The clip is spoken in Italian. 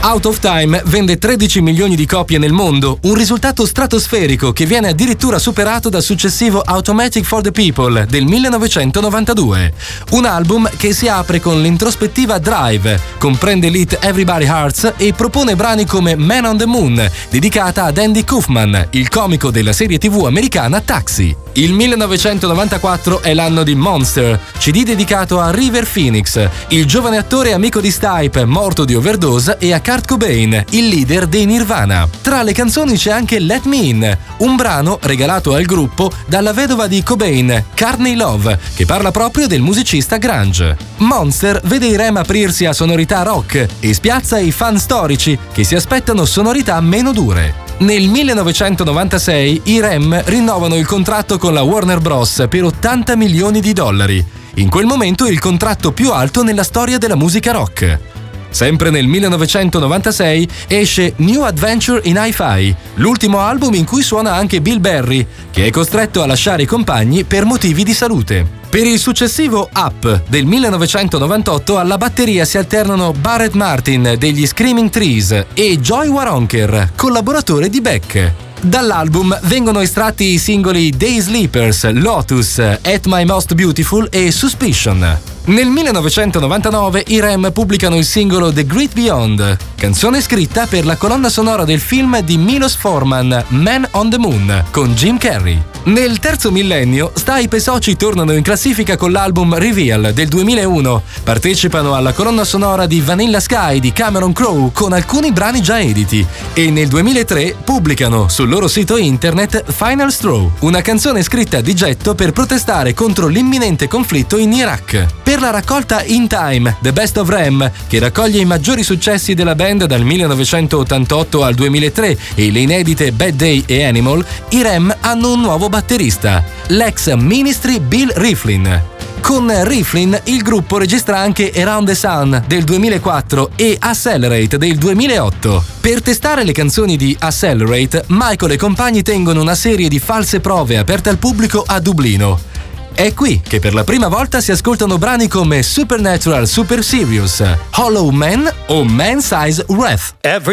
Out of Time vende 13 milioni di copie nel mondo, un risultato stratosferico che viene addirittura superato dal successivo Automatic for the People del 1992. Un album che si apre con l'introspettiva Drive, comprende l'hit Everybody Hurts e propone brani come Man on the Moon, dedicata ad Andy Kaufman, il comico della serie TV americana Taxi. Il 1994 è l'anno di Monster, CD dedicato a River Phoenix, il giovane attore amico di Stipe, morto di overdose, e a Kurt Cobain, il leader dei Nirvana. Tra le canzoni c'è anche Let Me In, un brano regalato al gruppo dalla vedova di Cobain, Courtney Love, che parla proprio del musicista grunge. Monster vede i Rem aprirsi a sonorità rock e spiazza i fan storici che si aspettano sonorità meno dure. Nel 1996 i Rem rinnovano il contratto con la Warner Bros. Per $80 milioni. In quel momento il contratto più alto nella storia della musica rock. Sempre nel 1996 esce New Adventure in Hi-Fi, l'ultimo album in cui suona anche Bill Berry, che è costretto a lasciare i compagni per motivi di salute. Per il successivo Up del 1998 alla batteria si alternano Barrett Martin degli Screaming Trees e Joey Waronker, collaboratore di Beck. Dall'album vengono estratti i singoli Day Sleepers, Lotus, At My Most Beautiful e Suspicion. Nel 1999 i Rem pubblicano il singolo The Great Beyond, canzone scritta per la colonna sonora del film di Milos Forman, Man on the Moon, con Jim Carrey. Nel terzo millennio, Stipe e soci tornano in classifica con l'album Reveal del 2001, partecipano alla colonna sonora di Vanilla Sky di Cameron Crowe con alcuni brani già editi e nel 2003 pubblicano sul loro sito internet Final Straw, una canzone scritta di getto per protestare contro l'imminente conflitto in Iraq. Per la raccolta In Time, The Best of Rem, che raccoglie i maggiori successi della band dal 1988 al 2003 e le inedite Bad Day e Animal, i Rem hanno un nuovo batterista, l'ex Ministry Bill Rieflin. Con Rieflin il gruppo registra anche Around the Sun del 2004 e Accelerate del 2008. Per testare le canzoni di Accelerate, Michael e compagni tengono una serie di false prove aperte al pubblico a Dublino. È qui che per la prima volta si ascoltano brani come Supernatural Super Serious, Hollow Man o Man Size Wrath.